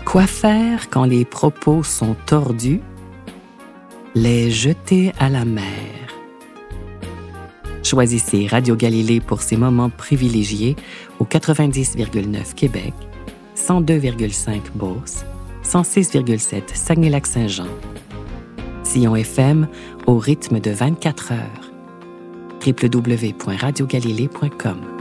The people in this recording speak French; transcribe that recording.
Quoi faire quand les propos sont tordus? Les jeter à la mer. Choisissez Radio Galilée pour ces moments privilégiés au 90,9 Québec, 102,5 Beauce, 106,7 Saguenay-Lac-Saint-Jean. Sillon FM au rythme de 24 heures. www.radiogalilée.com